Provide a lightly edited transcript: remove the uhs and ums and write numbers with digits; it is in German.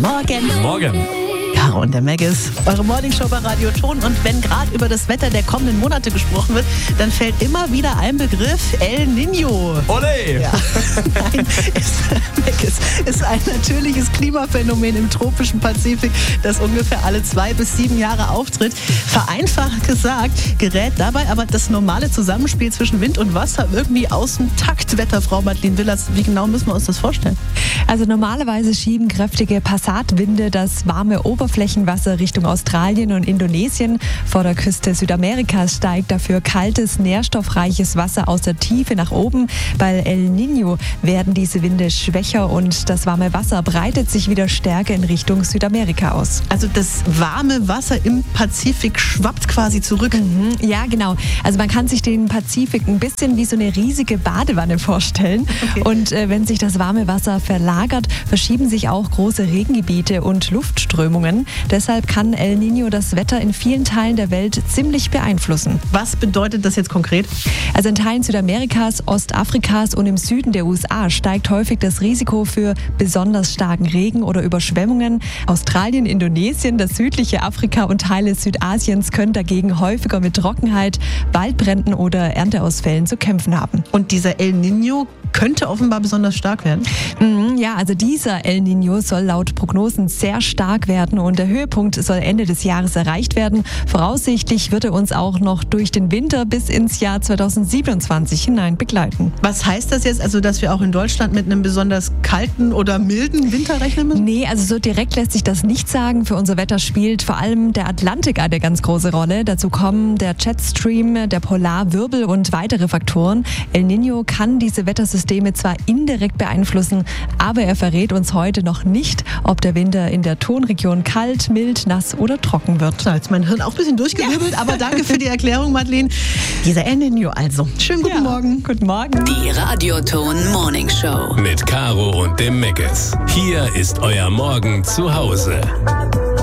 Morgen. Morgen. Caro und der Meggis, eure Morningshow bei Radio Ton. Und wenn gerade über das Wetter der kommenden Monate gesprochen wird, dann fällt immer wieder ein Begriff: El Niño. Ole! Ja. Nein, ist ein natürliches Klimaphänomen im tropischen Pazifik, das ungefähr alle 2 bis 7 Jahre auftritt. Vereinfacht gesagt, gerät dabei aber das normale Zusammenspiel zwischen Wind und Wasser irgendwie aus dem Takt. Wetterfrau Madeleine Willers, wie genau müssen wir uns das vorstellen? Also normalerweise schieben kräftige Passatwinde das warme Oberflächenwasser Richtung Australien und Indonesien. Vor der Küste Südamerikas steigt dafür kaltes, nährstoffreiches Wasser aus der Tiefe nach oben. Bei El Niño werden diese Winde schwächer und das warme Wasser breitet sich wieder stärker in Richtung Südamerika aus. Also das warme Wasser im Pazifik schwappt quasi zurück. Ja, genau. Also man kann sich den Pazifik ein bisschen wie so eine riesige Badewanne vorstellen. Okay. Und wenn sich das warme Wasser verlagert, verschieben sich auch große Regengebiete und Luftströmungen. Deshalb kann El Niño das Wetter in vielen Teilen der Welt ziemlich beeinflussen. Was bedeutet das jetzt konkret? Also in Teilen Südamerikas, Ostafrikas und im Süden der USA steigt häufig das Risiko für besonders starken Regen oder Überschwemmungen. Australien, Indonesien, das südliche Afrika und Teile Südasiens können dagegen häufiger mit Trockenheit, Waldbränden oder Ernteausfällen zu kämpfen haben. Und dieser El Niño könnte offenbar besonders stark werden. Ja, also dieser El Niño soll laut Prognosen sehr stark werden und der Höhepunkt soll Ende des Jahres erreicht werden. Voraussichtlich wird er uns auch noch durch den Winter bis ins Jahr 2027 hinein begleiten. Was heißt das jetzt? Also, dass wir auch in Deutschland mit einem besonders kalten oder milden Winter rechnen müssen? Nee, also so direkt lässt sich das nicht sagen. Für unser Wetter spielt vor allem der Atlantik eine ganz große Rolle. Dazu kommen der Jetstream, der Polarwirbel und weitere Faktoren. El Niño kann diese Wettersysteme zwar indirekt beeinflussen, aber er verrät uns heute noch nicht, ob der Winter in der Tonregion kalt, mild, nass oder trocken wird. So, jetzt mein Hirn auch ein bisschen durchgewirbelt, aber danke für die Erklärung, Madeleine. Dieser El Niño also. Schönen guten Morgen. Guten Morgen. Die Radio Ton Morning Show. Mit Caro und dem Meggis. Hier ist euer Morgen zu Hause.